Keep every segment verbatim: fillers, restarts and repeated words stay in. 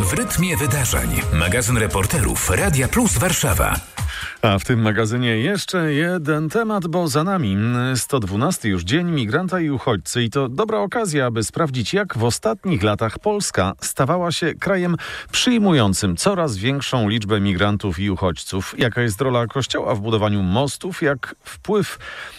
W rytmie wydarzeń. Magazyn reporterów Radia Plus Warszawa. A w tym magazynie jeszcze jeden temat, bo za nami sto dwunasty już dzień migranta i uchodźcy i to dobra okazja, aby sprawdzić, jak w ostatnich latach Polska stawała się krajem przyjmującym coraz większą liczbę migrantów i uchodźców. Jaka jest rola Kościoła w budowaniu mostów, jak wpływ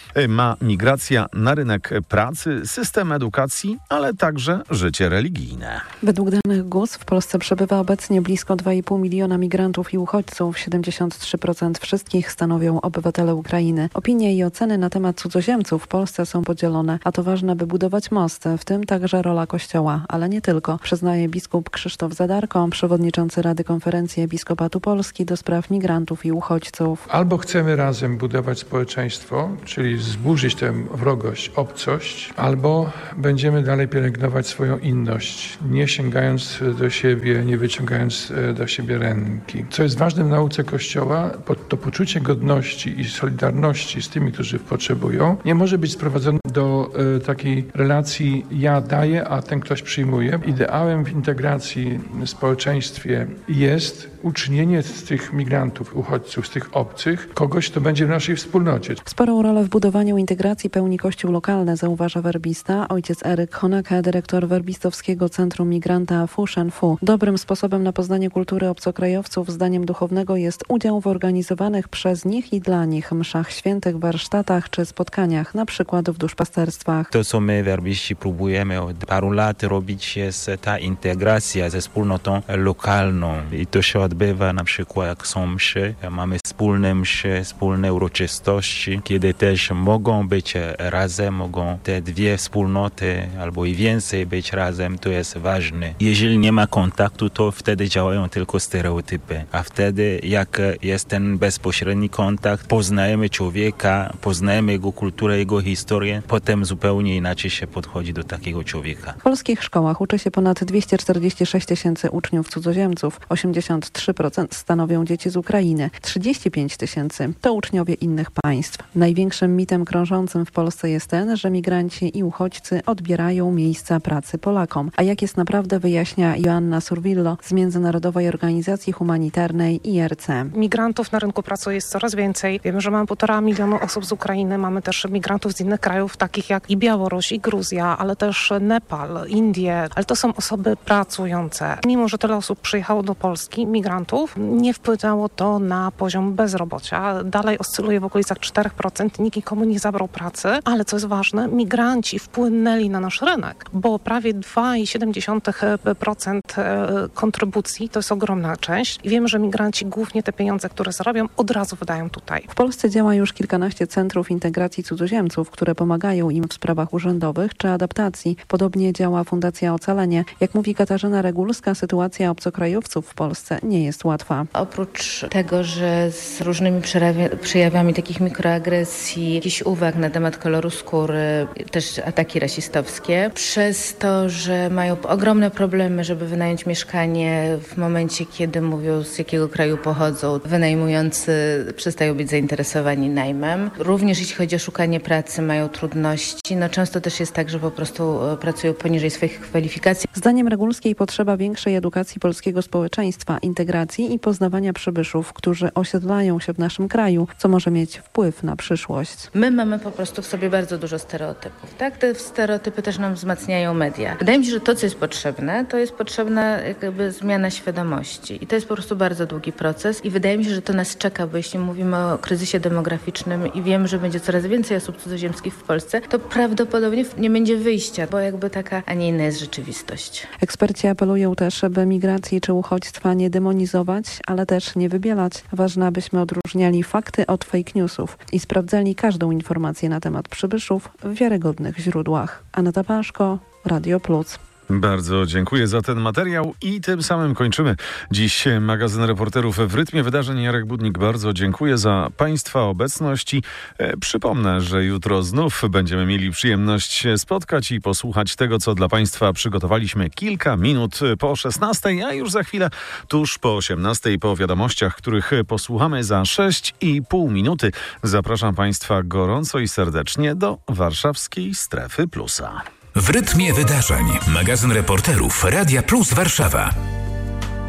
ma migracja na rynek pracy, system edukacji, ale także życie religijne. Według danych G U S w Polsce przebywa obecnie blisko dwa i pół miliona migrantów i uchodźców. siedemdziesiąt trzy procent wszystkich stanowią obywatele Ukrainy. Opinie i oceny na temat cudzoziemców w Polsce są podzielone, a to ważne, by budować mosty, w tym także rola Kościoła, ale nie tylko, przyznaje biskup Krzysztof Zadarko, przewodniczący Rady Konferencji Episkopatu Polski do spraw migrantów i uchodźców. Albo chcemy razem budować społeczeństwo, czyli zburzyć tę wrogość, obcość, albo będziemy dalej pielęgnować swoją inność, nie sięgając do siebie, nie wyciągając do siebie ręki. Co jest ważne w nauce Kościoła, to poczucie godności i solidarności z tymi, którzy potrzebują, nie może być sprowadzone do y, takiej relacji ja daję, a ten ktoś przyjmuje. Ideałem w integracji w społeczeństwie jest uczynienie z tych migrantów, uchodźców, z tych obcych, kogoś, kto będzie w naszej wspólnocie. Sporą rolę w budowaniu integracji pełni Kościół lokalny, zauważa werbista ojciec Eryk Honeke, dyrektor werbistowskiego Centrum Migranta Fu Shen Fu. Dobrym sposobem na poznanie kultury obcokrajowców, zdaniem duchownego, jest udział w organizowanych przez nich i dla nich mszach świętych, warsztatach czy spotkaniach, na przykład w duszpasterstwach. To, co my werbiści próbujemy od paru lat robić, jest ta integracja ze wspólnotą lokalną i to się odbywa na przykład jak są mszy, mamy wspólne mszy, wspólne uroczystości, kiedy też mogą być razem, mogą te dwie wspólnoty albo i więcej być razem, to jest ważne. Jeżeli nie ma kontaktu, to wtedy działają tylko stereotypy, a wtedy jak jest ten bezpośredni kontakt, poznajemy człowieka, poznajemy jego kulturę, jego historię, potem zupełnie inaczej się podchodzi do takiego człowieka. W polskich szkołach uczy się ponad dwieście czterdzieści sześć tysięcy uczniów cudzoziemców, osiemdziesiąt trzy procent stanowią dzieci z Ukrainy, trzydzieści pięć tysięcy to uczniowie innych państw. Największym mitem krążącym w Polsce jest ten, że migranci i uchodźcy odbierają miejsca pracy Polakom. A jak jest naprawdę, wyjaśnia Joanna Survillo z Międzynarodowej Organizacji Humanitarnej I R C. Migrantów na rynku pracy jest coraz więcej. Wiemy, że mamy półtora milionu osób z Ukrainy, mamy też migrantów z innych krajów, takich jak i Białoruś, i Gruzja, ale też Nepal, Indie, ale to są osoby pracujące. Mimo że tyle osób przyjechało do Polski, migrantów, nie wpłynęło to na poziom bezrobocia. Dalej oscyluje w okolicach cztery procent, nikt nikomu nie zabrał pracy, ale co jest ważne, migranci wpłynęli na nasz rynek, bo prawie dwa i siedem procent kontrybucji to jest ogromna część i wiemy, że migranci głównie te pieniądze, które zarabią, od razu wydają tutaj. W Polsce działa już kilkanaście centrów integracji cudzoziemców, które pomagają im w sprawach urzędowych czy adaptacji. Podobnie działa Fundacja Ocalenie. Jak mówi Katarzyna Regulska, sytuacja obcokrajowców w Polsce nie jest łatwa. Oprócz tego, że z różnymi przejawami takich mikroagresji, jakichś uwag na temat koloru skóry, też ataki rasistowskie, przez to, że mają ogromne problemy, żeby wynająć mieszkanie w momencie, kiedy mówią, z jakiego kraju pochodzą, wynajmujący przestają być zainteresowani najmem. Również jeśli chodzi o szukanie pracy, mają trudności. No często też jest tak, że po prostu pracują poniżej swoich kwalifikacji. Zdaniem Regulskiej potrzeba większej edukacji polskiego społeczeństwa, integracji i poznawania przybyszów, którzy osiedlają się w naszym kraju, co może mieć wpływ na przyszłość. My mamy po prostu w sobie bardzo dużo stereotypów, tak? Te stereotypy też nam wzmacniają media. Wydaje mi się, że to, co jest potrzebne, to jest potrzebna jakby zmiana świadomości. I to jest po prostu bardzo długi proces i wydaje mi się, że to nas czeka, bo jeśli mówimy o kryzysie demograficznym i wiemy, że będzie coraz więcej osób cudzoziemskich w Polsce, to prawdopodobnie nie będzie wyjścia, bo jakby taka, a nie inna jest rzeczywistość. Eksperci apelują też, by migracji czy uchodźstwa nie demonizować, ale też nie wybielać. Ważne, abyśmy odróżniali fakty od fake newsów i sprawdzali każdą informację na temat przybyszów w wiarygodnych źródłach. Aneta Paszko, Radio Plus. Bardzo dziękuję za ten materiał i tym samym kończymy dziś magazyn reporterów w rytmie wydarzeń. Jarek Budnik, bardzo dziękuję za Państwa obecność i e, przypomnę, że jutro znów będziemy mieli przyjemność spotkać i posłuchać tego, co dla Państwa przygotowaliśmy kilka minut po szesnastej, a już za chwilę tuż po osiemnastej po wiadomościach, których posłuchamy za sześć i pół minuty. Zapraszam Państwa gorąco i serdecznie do warszawskiej Strefy Plusa. W rytmie wydarzeń. Magazyn reporterów Radia Plus Warszawa.